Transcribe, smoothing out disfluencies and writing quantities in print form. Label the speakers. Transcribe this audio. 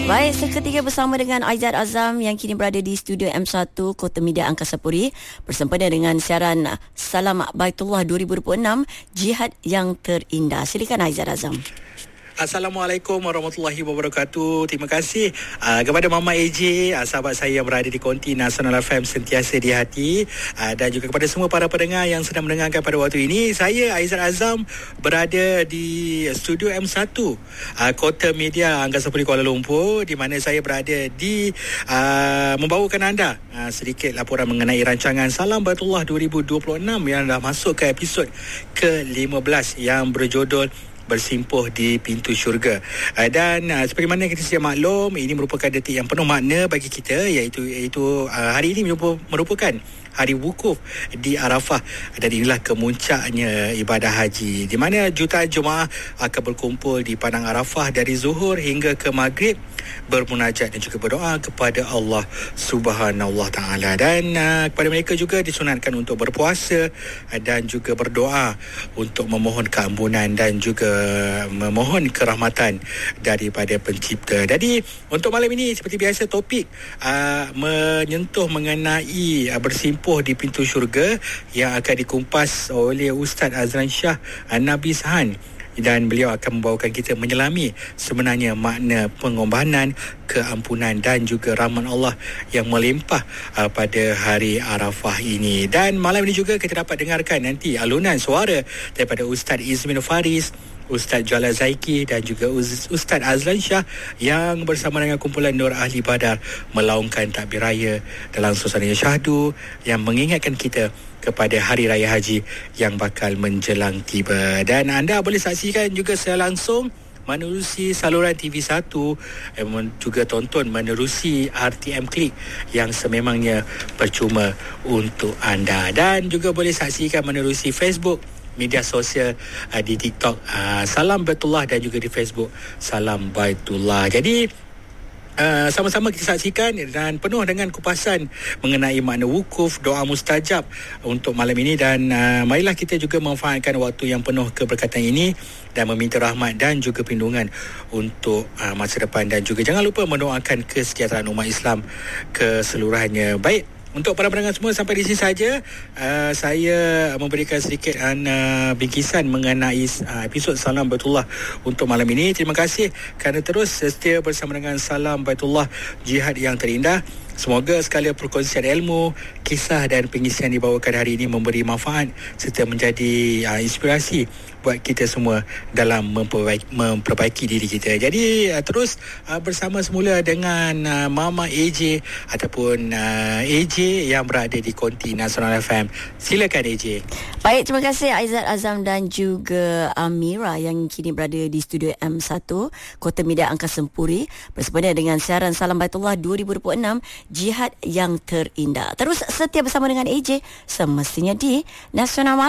Speaker 1: Baik, seketika bersama dengan Aizat Azam yang kini berada di studio M1 Kota Media Angkasa Puri bersempena dengan siaran Salam Baitullah 2026 Jihad yang Terindah. Silakan Aizat Azam.
Speaker 2: Assalamualaikum warahmatullahi wabarakatuh. Terima kasih kepada Mama AJ, sahabat saya yang berada di konti Nasional FM sentiasa di hati, dan juga kepada semua para pendengar yang sedang mendengarkan pada waktu ini. Saya Aizat Azam berada di studio M1 Kota Media Angkasa Puri Kuala Lumpur, di mana saya berada di membawakan anda sedikit laporan mengenai rancangan Salam Baitullah 2026 yang dah masuk ke episod ke-15 yang berjudul Bersimpuh di Pintu Syurga. Dan seperti mana kita sedia maklum, ini merupakan detik yang penuh makna bagi kita, iaitu hari ini merupakan hari wukuf di Arafah, dan inilah kemuncaknya ibadah haji, di mana jutaan jemaah akan berkumpul di padang Arafah dari zuhur hingga ke maghrib, bermunajat dan juga berdoa kepada Allah Subhanahu Wa Taala. Dan kepada mereka juga disunatkan untuk berpuasa dan juga berdoa untuk memohon keampunan dan juga memohon kerahmatan daripada Pencipta. Jadi untuk malam ini seperti biasa topik menyentuh mengenai bersimpuh di Pintu Syurga yang akan dikumpas oleh Ustaz Azlan Shah Nabi Sahan, dan beliau akan membawakan kita menyelami sebenarnya makna pengorbanan, keampunan dan juga rahmat Allah yang melimpah pada hari Arafah ini. Dan malam ini juga kita dapat dengarkan nanti alunan suara daripada Ustaz Izmin Faris, Ustaz Jalal Zaiki dan juga Ustaz Azlan Shah yang bersama dengan kumpulan Nur Ahli Badar melaungkan takbir raya dalam suasana syahdu yang mengingatkan kita kepada Hari Raya Haji yang bakal menjelang tiba. Dan anda boleh saksikan juga secara langsung menerusi saluran TV1, juga tonton menerusi RTM Klik yang sememangnya percuma untuk anda, dan juga boleh saksikan menerusi Facebook, media sosial di TikTok Salam Baitullah, dan juga di Facebook Salam Baitullah. Jadi sama-sama kita saksikan dan penuh dengan kupasan mengenai makna wukuf, doa mustajab untuk malam ini. Dan marilah kita juga memanfaatkan waktu yang penuh keberkatan ini dan meminta rahmat dan juga perlindungan untuk masa depan, dan juga jangan lupa mendoakan kesejahteraan umat Islam keseluruhannya. Baik, untuk para pendengar semua, sampai di sini saja saya memberikan sedikit bingkisan mengenai episod Salam Baitullah untuk malam ini. Terima kasih kerana terus setia bersama dengan Salam Baitullah Jihad yang Terindah. Semoga sekalian perkongsian ilmu, kisah dan pengisian dibawakan hari ini memberi manfaat serta menjadi inspirasi buat kita semua dalam memperbaiki diri kita. Jadi terus bersama semula dengan Mama AJ ataupun AJ yang berada di konti Nasional FM. Silakan AJ.
Speaker 1: Baik, terima kasih Aizat Azam dan juga Amira yang kini berada di studio M1 Kota Media Angkasa Puri bersempena dengan siaran Salam Baitullah 2026 Jihad yang Terindah. Terus setia bersama dengan AJ semestinya di Nasional Malam.